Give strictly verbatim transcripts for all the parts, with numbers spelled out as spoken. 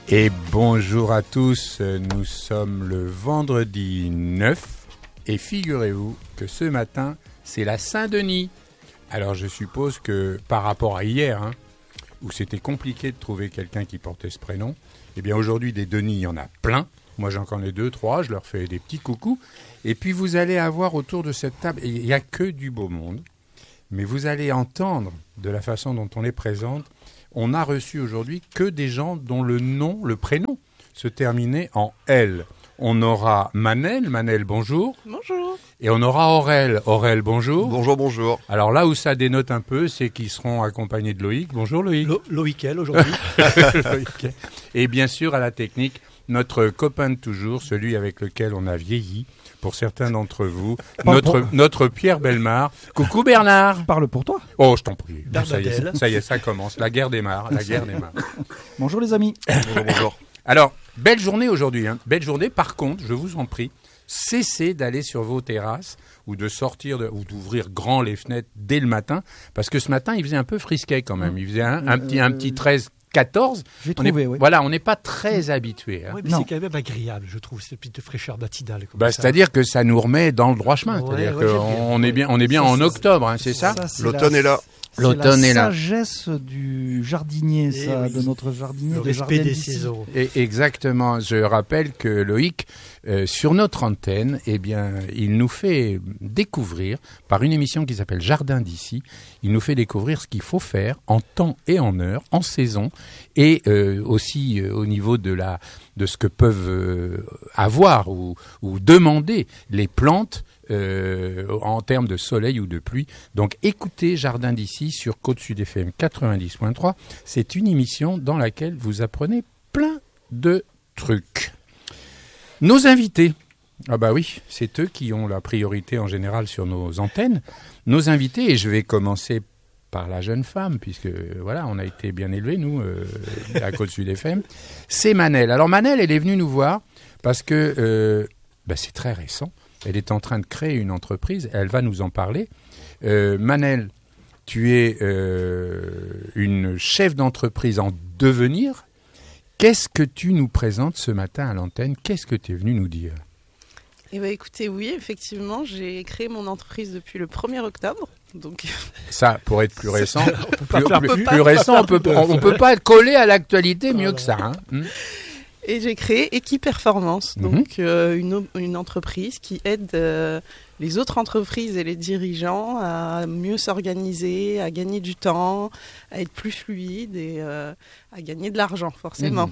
Et bonjour à tous, nous sommes le vendredi neuf et figurez-vous que ce matin, c'est la Saint-Denis. Alors je suppose que par rapport à hier, hein, où c'était compliqué de trouver quelqu'un qui portait ce prénom, eh bien aujourd'hui des Denis, il y en a plein. Moi j'en connais deux, trois, je leur fais des petits coucous. Et puis vous allez avoir autour de cette table, il n'y a que du beau monde, mais vous allez entendre de la façon dont on les présente. On n'a reçu aujourd'hui que des gens dont le nom, le prénom, se terminait en L. On aura Manel. Manel, bonjour. Bonjour. Et on aura Aurel. Aurel, bonjour. Bonjour, bonjour. Alors là où ça dénote un peu, c'est qu'ils seront accompagnés de Loïc. Bonjour Loïc. Lo- Loïcel aujourd'hui. Loïc. Et bien sûr, à la technique, notre copain de toujours, celui avec lequel on a vieilli, pour certains d'entre vous, notre, notre Pierre Bellemare. Coucou Bernard. Parle pour toi. Oh, je t'en prie. Ça y, Bernadelle. est, ça y est, ça commence. La guerre démarre. La guerre démarre. Bonjour les amis. Bonjour, bonjour. Alors, belle journée aujourd'hui. Hein. Belle journée. Par contre, je vous en prie, cessez d'aller sur vos terrasses ou de sortir de, ou d'ouvrir grand les fenêtres dès le matin, parce que ce matin, il faisait un peu frisquet quand même. Il faisait un, un petit, un petit treize quatorze. J'ai On est- trouvé, oui. Voilà, on n'est pas très habitué. Hein. Oui, mais Non. c'est quand même agréable, je trouve, cette petite fraîcheur matinale. comme Bah, ça. c'est-à-dire que ça nous remet dans le droit chemin. Ouais, C'est-à-dire ouais, j'aime bien. qu'on est bien, on est bien Ça, en ça, octobre, hein, c'est ça, c'est L'automne la- est là. c'est L'automne la est là. sagesse du jardinier, Eh ça, oui. de notre jardinier. Le de respect jardin des d'ici. saisons. Et exactement. Je rappelle que Loïc, euh, sur notre antenne, eh bien, il nous fait découvrir, par une émission qui s'appelle Jardin d'ici, il nous fait découvrir ce qu'il faut faire en temps et en heure, en saison, et euh, aussi euh, au niveau de la de ce que peuvent euh, avoir ou, ou demander les plantes euh, en termes de soleil ou de pluie. Donc écoutez Jardin d'ici sur Côte Sud F M quatre-vingt-dix point trois. C'est une émission dans laquelle vous apprenez plein de trucs. Nos invités, ah bah oui, c'est eux qui ont la priorité en général sur nos antennes. Nos invités, et je vais commencer par la jeune femme, puisque voilà, on a été bien élevés, nous, euh, à Côte Sud F M, c'est Manel. Alors Manel, elle est venue nous voir parce que euh, bah, c'est très récent. Elle est en train de créer une entreprise, elle va nous en parler. Euh, Manel, tu es euh, une chef d'entreprise en devenir. Qu'est-ce que tu nous présentes ce matin à l'antenne ? Qu'est-ce que tu es venu nous dire ? Eh ben, écoutez, oui, effectivement, j'ai créé mon entreprise depuis le premier octobre. Donc, Ça, pour être plus récent, plus, faire plus- plus- plus récent, on peut, on peut pas coller à l'actualité mieux que ça. Hein. Hmm. et j'ai créé Equiperformance, donc euh, une, o- une entreprise qui aide euh, les autres entreprises et les dirigeants à mieux s'organiser, à gagner du temps, à être plus fluide et euh, à gagner de l'argent, forcément.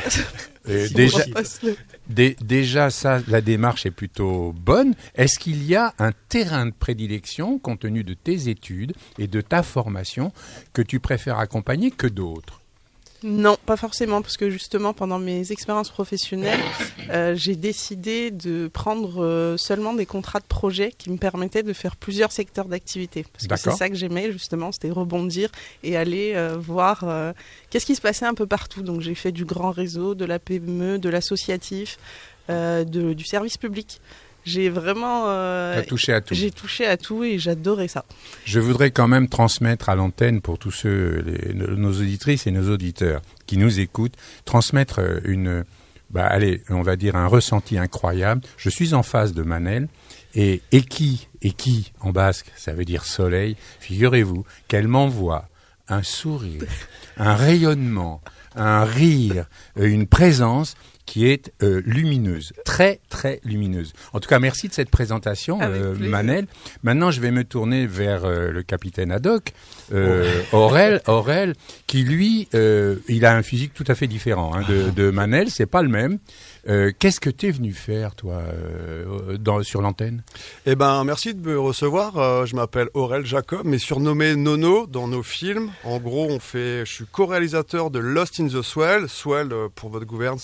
Euh, Si déjà, on repasse le- dé- déjà, ça, la démarche est plutôt bonne. Est-ce qu'il y a un terrain de prédilection, compte tenu de tes études et de ta formation, que tu préfères accompagner que d'autres ? Non, pas forcément, parce que justement, pendant mes expériences professionnelles, euh, j'ai décidé de prendre euh, seulement des contrats de projet qui me permettaient de faire plusieurs secteurs d'activité. Parce que c'est D'accord. ça que j'aimais, justement, c'était rebondir et aller euh, voir euh, qu'est-ce qui se passait un peu partout. Donc j'ai fait du grand réseau, de la P M E, de l'associatif, euh, de, du service public. J'ai vraiment... euh, Tu as touché à tout. J'ai touché à tout et j'adorais ça. Je voudrais quand même transmettre à l'antenne, pour tous ceux, les- nos auditrices et nos auditeurs qui nous écoutent, transmettre euh, une, bah, allez, on va dire un ressenti incroyable. Je suis en face de Manel et Eki, Eki en basque, ça veut dire soleil. Figurez-vous qu'elle m'envoie un sourire, un rayonnement, un rire, euh, une présence qui est euh, lumineuse, très très lumineuse. En tout cas, merci de cette présentation, Avec euh, plaisir. Manel. Maintenant, je vais me tourner vers euh, le capitaine Haddock, euh, Aurel, Aurel, qui lui, euh, il a un physique tout à fait différent hein, de, de Manel, c'est pas le même. Euh, qu'est-ce que tu es venu faire, toi, euh, dans, sur l'antenne ? Eh ben, merci de me recevoir. Euh, je m'appelle Aurel Jacob, mais surnommé Nono dans nos films. En gros, on fait, je suis co-réalisateur de Lost in the Swell. Swell, euh, pour votre gouverne, ça veut dire la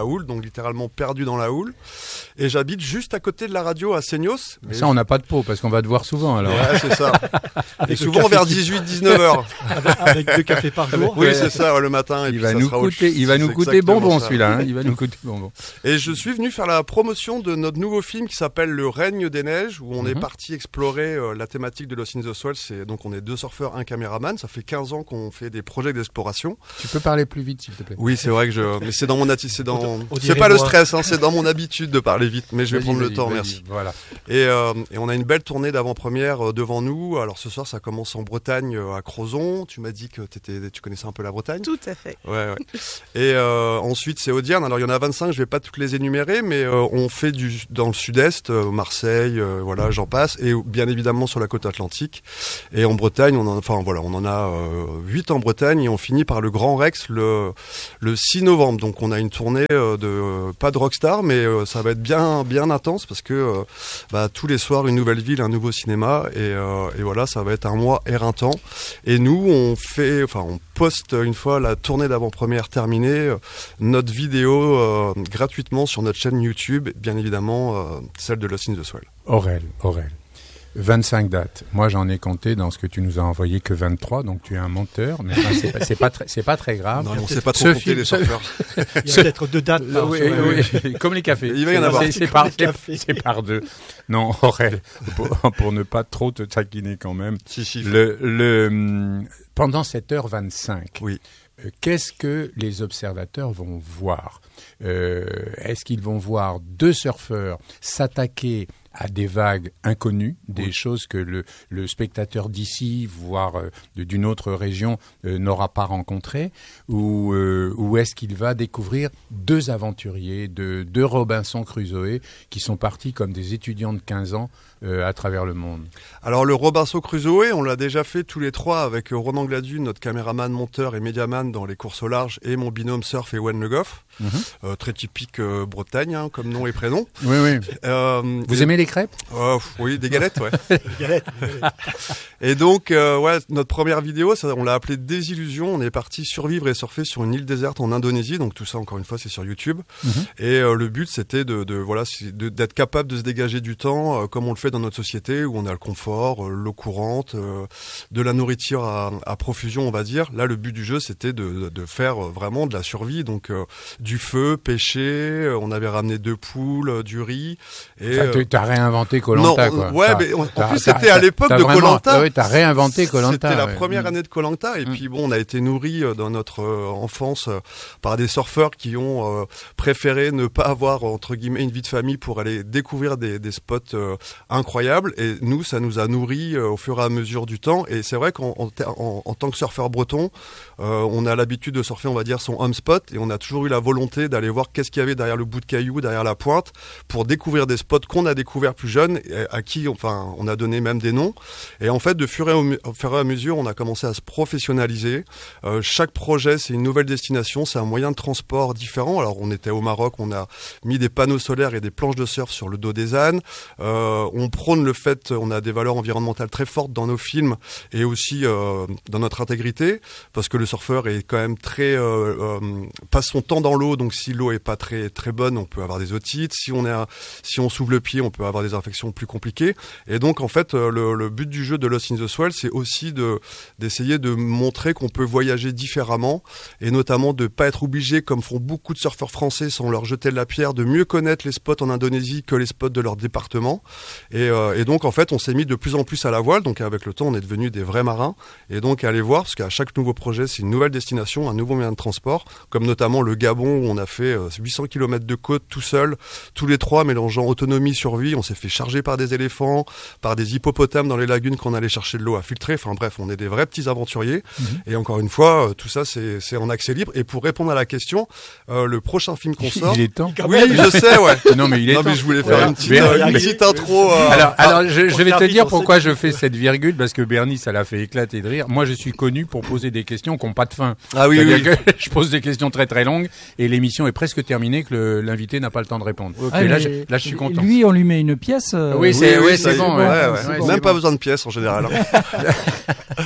houle, donc littéralement perdu dans la houle. Et j'habite juste à côté de la radio à Seignos. Mais ça, on n'a pas de peau parce qu'on va te voir souvent alors. Ouais, c'est ça. Et le souvent café vers qui- dix-huit dix-neuf heures. avec, avec deux cafés par jour. Oui, Ouais. c'est ça, ouais, le matin. Et Il puis va ça nous sera autre coûter, chose. il va nous C'est coûter exactement bonbon ça. celui-là. Hein. Il va nous coûter bonbon. Et je suis venu faire la promotion de notre nouveau film qui s'appelle Le Règne des Neiges, où on est Mhm. parti explorer euh, la thématique de Lost in the Soil. C'est donc on est deux surfeurs, un caméraman. Ça fait quinze ans qu'on fait des projets d'exploration. Tu peux parler plus vite s'il te plaît. Oui, c'est vrai que je, mais c'est dans mon atti- c'est dans, On- on c'est dirait pas le moi. stress, hein, c'est dans mon habitude de parler vite. Mais je vais Vas-y, prendre le vas-y, temps, vas-y. merci. Voilà. Et, euh, et on a une belle tournée d'avant-première euh, devant nous. Alors ce soir, ça commence en Bretagne, euh, à Crozon. Tu m'as dit que t'étais, tu connaissais un peu la Bretagne. Tout à fait. Ouais, ouais. Et euh, ensuite, c'est Audierne. Alors, il y en a vingt-cinq, je vais pas toutes les énumérer, mais euh, on fait du dans le sud-est, euh, Marseille, euh, voilà, j'en passe, et bien évidemment sur la côte atlantique. Et en Bretagne, on en, enfin voilà, on en a euh, huit en Bretagne, et on finit par le Grand Rex le le six novembre. Donc, on a une tournée euh, de euh, pas de rockstar, mais euh, ça va être bien bien intense parce que euh, bah, tous les soirs une nouvelle ville, un nouveau cinéma, et, euh, et voilà, ça va être un mois éreintant. Et nous, on fait, enfin, on poste une fois la tournée d'avant-première terminée, euh, notre vidéo euh, gratuitement sur notre chaîne YouTube, bien évidemment euh, celle de Lost in the Soil. Aurel, Aurel. vingt-cinq dates. Moi, j'en ai compté dans ce que tu nous as envoyé que vingt-trois, donc tu es un menteur, mais enfin, c'est pas, c'est pas très, c'est pas très grave. Non, on sait pas trop Ce compter film- les ce- surfeurs. Il y a peut-être deux dates. par Oui, semaine. oui, oui. Comme les cafés. Il va y en avoir. C'est, c'est Comme par, les c'est- cafés. c'est par deux. Non, Aurel, pour, pour ne pas trop te taquiner quand même. Si, si. Le, le, hum, pendant sept heures vingt-cinq, Oui. euh, qu'est-ce que les observateurs vont voir Euh, Est-ce qu'ils vont voir deux surfeurs s'attaquer à des vagues inconnues, des Oui. choses que le, le spectateur d'ici, voire euh, de- d'une autre région, euh, n'aura pas rencontrées, ou, euh, ou est-ce qu'il va découvrir deux aventuriers, de, deux Robinson Crusoe, qui sont partis comme des étudiants de quinze ans euh, à travers le monde? Alors le Robinson Crusoe, on l'a déjà fait tous les trois avec Ronan Gladu, notre caméraman, monteur et médiaman dans les courses au large, et mon binôme surf et Wen Le Goff. Mhm. Euh, très typique euh, Bretagne, hein, comme nom et prénom. Oui, oui. Euh, Vous et- aimez les crêpes? Oh, pff, oui, des galettes, ouais. Galette. Et donc, euh, ouais, notre première vidéo, ça, on l'a appelée Désillusion. On est parti survivre et surfer sur une île déserte en Indonésie. Donc tout ça, encore une fois, c'est sur YouTube. Mhm. Et euh, le but, c'était de, de voilà, c'est de- d'être capable de se dégager du temps, euh, comme on le fait dans notre société, où on a le confort, euh, l'eau courante, euh, de la nourriture à, à profusion, on va dire. Là, le but du jeu, c'était de, de faire euh, vraiment de la survie. Donc euh, du feu, pêcher. euh, On avait ramené deux poules, euh, du riz. Et Enfin, euh, tu t'as réinventé Koh-Lanta, non, quoi. ouais, T'as- mais en t'as- plus t'as- c'était à l'époque t'as de vraiment- Koh-Lanta. Oui, t'as réinventé Koh-Lanta. C'était la ouais. première Mm. année de Koh-Lanta et Mm. puis bon, on a été nourris euh, dans notre euh, enfance euh, par des surfeurs qui ont euh, préféré ne pas avoir entre guillemets une vie de famille pour aller découvrir des, des spots euh, incroyables. Et nous, ça nous a nourris euh, au fur et à mesure du temps. Et c'est vrai qu'en en, en- en tant que surfeur breton, euh, on a l'habitude de surfer, on va dire, son home spot, et on a toujours eu la volonté d'aller voir qu'est-ce qu'il y avait derrière le bout de caillou, derrière la pointe, pour découvrir des spots qu'on a découverts plus jeunes, et à qui, enfin, on a donné même des noms. Et en fait, de fur et, au, au fur et à mesure, on a commencé à se professionnaliser. Euh, chaque projet, c'est une nouvelle destination, c'est un moyen de transport différent. Alors, on était au Maroc, on a mis des panneaux solaires et des planches de surf sur le dos des ânes. Euh, on prône le fait, on a des valeurs environnementales très fortes dans nos films et aussi euh, dans notre intégrité, parce que le surfeur est quand même très euh, euh, passe son temps dans l'eau, donc si l'eau est pas très très bonne, on peut avoir des otites. Si on est à- si on s'ouvre le pied, on peut avoir des infections plus compliquées. Et donc en fait, euh, le, le but du jeu de Lost in the Soil, c'est aussi de d'essayer de montrer qu'on peut voyager différemment, et notamment de pas être obligé, comme font beaucoup de surfeurs français sans leur jeter de la pierre, de mieux connaître les spots en Indonésie que les spots de leur département. Et, euh, et donc en fait, on s'est mis de plus en plus à la voile. Donc avec le temps, on est devenus des vrais marins. Et donc aller voir, parce qu'à chaque nouveau projet, c'est une nouvelle destination, un nouveau moyen de transport, comme notamment le Gabon, où on a fait euh, huit cents kilomètres de côte tout seul, tous les trois mélangeant autonomie, survie. On s'est fait charger par des éléphants, par des hippopotames dans les lagunes qu'on allait chercher de l'eau à filtrer. Enfin bref, on est des vrais petits aventuriers. Mhm. Et encore une fois, euh, tout ça, c'est c'est en accès libre. Et pour répondre à la question, euh, le prochain film qu'on sort... Il est temps. Quand Oui, même. je sais, ouais. Non, mais il est Non, temps. mais je voulais faire Voilà. une petite, Bien- euh, une bien- petite intro. euh, Alors, alors je, je vais te termine dire dans pourquoi cette je fais cette virgule, parce que Bernie, ça l'a fait éclater de rire. Moi, je suis connu pour poser des questions qui n'ont pas de fin. Ah oui, C'est-à-dire oui. que je pose des questions très très longues et l'émission est presque terminée que le- l'invité n'a pas le temps de répondre. Ah, et là, mais je, là, je suis content. Lui, on lui met une pièce. euh, Oui, c'est- oui, ça c'est y est, bon, ouais, ouais, ouais. c'est Même bon, c'est pas bon. besoin de pièces en général. hein.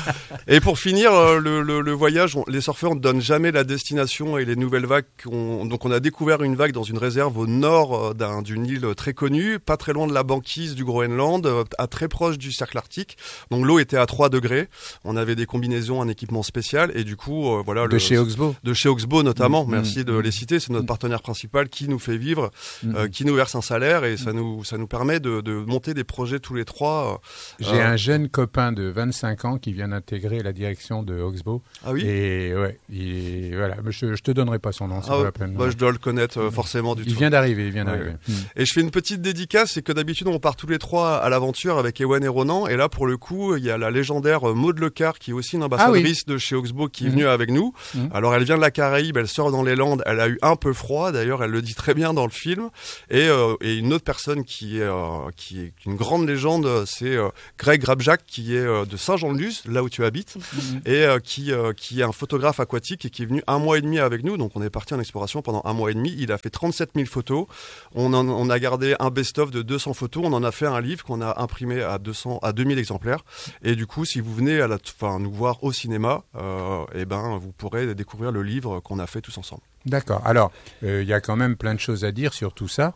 Et pour finir, euh, le, le, le voyage, on, les surfeurs ne donnent jamais la destination et les nouvelles vagues. Qu'on, donc on a découvert une vague dans une réserve au nord euh, d'un, d'une île très connue, pas très loin de la banquise du Groenland, euh, à très proche du cercle arctique. Donc l'eau était à trois degrés. On avait des combinaisons, un équipement spécial et du coup, euh, voilà. De le, chez Oxbow. De chez Oxbow notamment. Mmh, Merci mmh, de les citer. C'est notre partenaire principal qui nous fait vivre, mmh. euh, qui nous verse un salaire et ça nous ça nous permet de, de monter des projets tous les trois. Euh, J'ai un jeune copain de vingt-cinq ans qui vient d'intégrer la direction de Oxbow. Ah oui. Et ouais, il est, voilà, je, je te donnerai pas son nom, c'est ah, pas la peine. bah, je dois le connaître euh, forcément du il tout. vient d'arriver, il vient Ouais. d'arriver. Mmh. Et je fais une petite dédicace, c'est que d'habitude on part tous les trois à l'aventure avec Ewan et Ronan, et là pour le coup il y a la légendaire euh, Maud Lecar qui est aussi une ambassadrice ah oui. de chez Oxbow qui est Mmh. venue avec nous. Mmh. Alors elle vient de la Caraïbe, elle sort dans les Landes, elle a eu un peu froid, d'ailleurs elle le dit très bien dans le film. Et, euh, et une autre personne qui est, euh, qui est une grande légende, c'est euh, Greg Grabjac qui est euh, de Saint-Jean-de-Luz, là où tu habites, Mmh. et euh, qui, euh, qui est un photographe aquatique et qui est venu un mois et demi avec nous. Donc on est parti en exploration pendant un mois et demi. Il a fait trente-sept mille photos. On, en, on a gardé un best-of de deux cents photos. On en a fait un livre qu'on a imprimé à deux cents, à deux mille exemplaires. Et du coup, si vous venez à la, enfin, nous voir au cinéma, euh, et ben, vous pourrez découvrir le livre qu'on a fait tous ensemble. D'accord. Alors, il euh, y a quand même plein de choses à dire sur tout ça.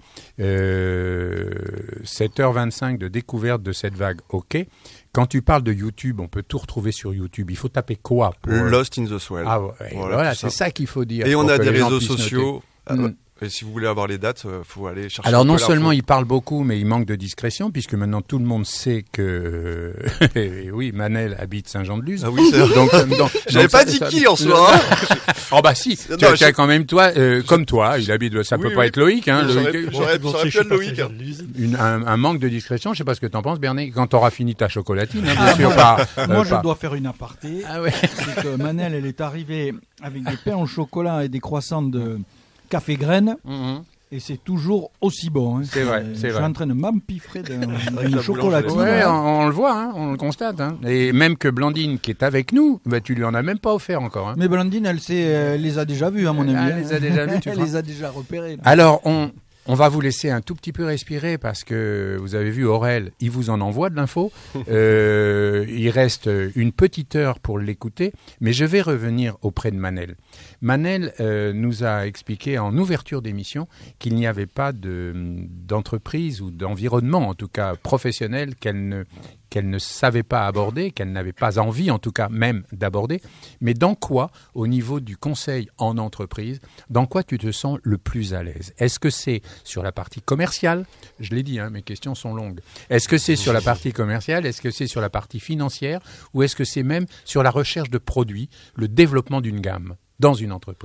Euh, sept heures vingt-cinq de découverte de cette vague, ok. Quand tu parles de YouTube, on peut tout retrouver sur YouTube. Il faut taper quoi pour... Lost in the Swell. Ah ouais, voilà, voilà c'est c'est ça qu'il faut dire. Et on pour a que des les gens réseaux puissent sociaux. noter. Euh, Mm. Et si vous voulez avoir les dates, il faut aller chercher. Alors un peu non l'info. seulement il parle beaucoup, mais il manque de discrétion, puisque maintenant tout le monde sait que et oui, Manel habite Saint-Jean-de-Luz. Ah oui, c'est vrai. Donc, donc J'avais donc pas ça- dit ça- qui en soi. hein. Oh bah si, tu Non, as, tu as je- quand même toi, euh, comme toi, il habite. Ça Oui, peut oui. pas être Loïc, hein. J'aurais- Loïc, j'aurais- Bon, ça aurait je pu sais être pas Loïc. si hein. j'ai l'usine. une- un, un manque de discrétion. Je sais pas ce que t'en penses, Bernie. Quand t'auras fini ta chocolatine, hein, bien sûr pas. euh, Moi, je pas. dois faire une aparté. Ah ouais. C'est que Manel, elle est arrivée avec des pains au chocolat et des croissants de café graines. Mhm. Et c'est toujours aussi bon. Hein. C'est vrai, Euh, c'est Je suis vrai. en train de m'empiffrer d'un- Avec d'une la chocolatine. Ouais, hein. on, on le voit, hein, on le constate. Hein. Et même que Blandine, qui est avec nous, bah, tu lui en as même pas offert encore. Hein. Mais Blandine, elle, sait, elle les a déjà vus, à mon avis. Ah, hein. elle les a déjà vus, tu Elle crois les a déjà repérés. Alors, on, on va vous laisser un tout petit peu respirer parce que vous avez vu Aurel, il vous en envoie de l'info. Euh, il reste une petite heure pour l'écouter, mais je vais revenir auprès de Manel. Manel euh, nous a expliqué en ouverture d'émission qu'il n'y avait pas de, d'entreprise ou d'environnement, en tout cas professionnel, qu'elle ne, qu'elle ne savait pas aborder, qu'elle n'avait pas envie, en tout cas même d'aborder. Mais dans quoi, au niveau du conseil en entreprise, dans quoi tu te sens le plus à l'aise ? Est-ce que c'est sur la partie commerciale ? Je l'ai dit, hein, mes questions sont longues. Est-ce que c'est sur la partie commerciale ? Est-ce que c'est sur la partie financière ? Ou est-ce que c'est même sur la recherche de produits, le développement d'une gamme dans une entreprise ?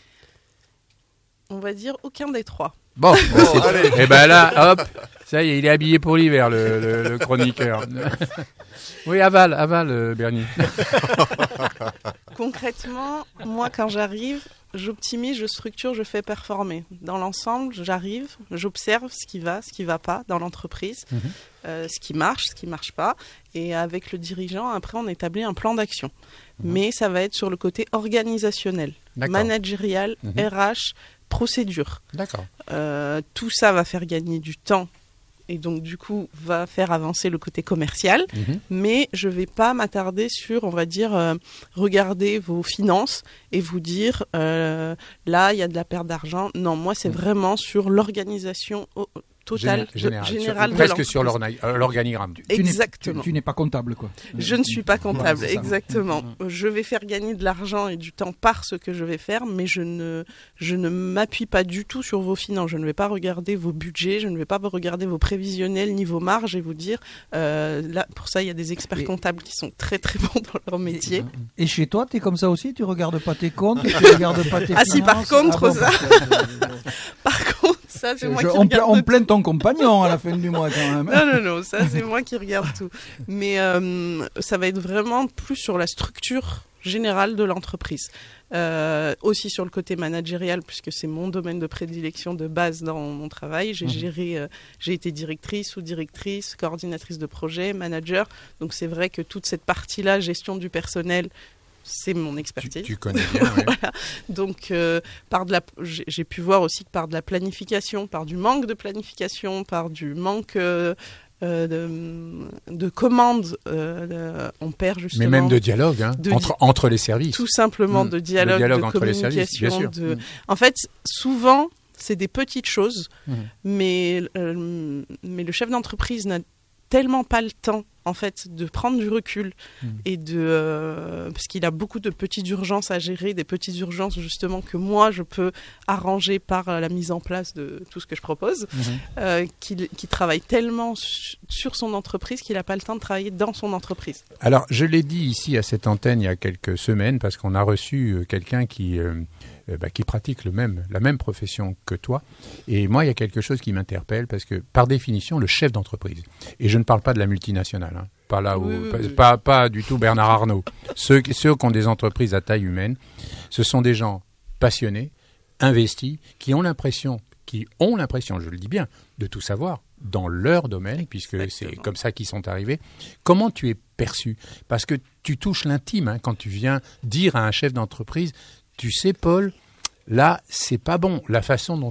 On va dire aucun des trois. Bon, Bon, allez. et ben là, hop, ça y est, il est habillé pour l'hiver, le, le, le chroniqueur. Oui, aval, aval, euh, Bernie. Concrètement, moi, quand j'arrive, j'optimise, je structure, je fais performer. Dans l'ensemble, j'arrive, j'observe ce qui va, ce qui ne va pas dans l'entreprise, Mhm. euh, ce qui marche, ce qui ne marche pas. Et avec le dirigeant, après, on établit un plan d'action. Mhm. Mais ça va être sur le côté organisationnel, D'accord. managérial, Mhm. R H, procédure. D'accord. Euh, tout ça va faire gagner du temps et donc du coup va faire avancer le côté commercial. Mhm. Mais je ne vais pas m'attarder sur, on va dire, euh, regarder vos finances et vous dire, euh, là, il y a de la perte d'argent. Non, moi, c'est vraiment sur l'organisation au- totale, Géné- général, de, sur- générale de presque sur l'entreprise. l'orna- euh, l'organigramme. Tu n'es- Exactement. Tu, tu n'es pas comptable, quoi. Je ne suis pas comptable, Voilà, c'est ça. exactement. Je vais faire gagner de l'argent et du temps par ce que je vais faire, mais je ne, je ne m'appuie pas du tout sur vos finances. Je ne vais pas regarder vos budgets, je ne vais pas regarder vos prévisionnels ni vos marges et vous dire, euh, là, pour ça, il y a des experts Et- comptables qui sont très très bons dans leur métier. Et chez toi, tu es comme ça aussi? Tu regardes pas tes comptes, tu regardes pas tes Ah si, par finances? contre, bon, ça- parce que- Par contre, ça, c'est je- moi je- qui on, pla- regarde on tout. plaint ton compagnon à la fin du mois, quand même. Non, non, non, ça c'est moi qui regarde tout. Mais euh, ça va être vraiment plus sur la structure générale de l'entreprise. Euh, aussi sur le côté managérial, puisque c'est mon domaine de prédilection de base dans mon travail. J'ai Mhm. géré, euh, j'ai été directrice, sous-directrice, coordinatrice de projet, manager. Donc c'est vrai que toute cette partie-là, gestion du personnel, c'est mon Tu, expertise. tu connais bien, oui. Voilà. Donc, euh, par de la, j'ai j'ai pu voir aussi que par de la planification, par du manque de planification, par du manque euh, euh, de, de commandes, euh, de, on perd justement. Mais même de dialogue, hein, de entre, di- entre les services. Tout simplement Mmh. de dialogue, Le dialogue de entre les services, bien communication. sûr. De... Mmh. En fait, souvent, c'est des petites choses, Mmh. mais, euh, mais le chef d'entreprise n'a tellement pas le temps, en fait, de prendre du recul Mmh. et de euh, parce qu'il a beaucoup de petites urgences à gérer, des petites urgences justement que moi je peux arranger par euh, la mise en place de tout ce que je propose, Mmh. euh, qu'il, qu'il travaille tellement su- sur son entreprise qu'il n'a pas le temps de travailler dans son entreprise. Alors, je l'ai dit ici à cette antenne il y a quelques semaines parce qu'on a reçu euh, quelqu'un qui, euh, euh, bah, qui pratique le même, la même profession que toi. Et moi, il y a quelque chose qui m'interpelle parce que, par définition, le chef d'entreprise, et je ne parle pas de la multinationale, hein, pas là où, Oui, oui, pas, oui. pas, pas du tout Bernard Arnault. Ceux, ceux qui ont des entreprises à taille humaine, ce sont des gens passionnés, investis, qui ont l'impression, qui ont l'impression, je le dis bien, de tout savoir dans leur domaine, puisque Exactement. c'est comme ça qu'ils sont arrivés. Comment tu es perçu? Parce que tu touches l'intime hein, quand tu viens dire à un chef d'entreprise, tu sais Paul, là c'est pas bon, la façon dont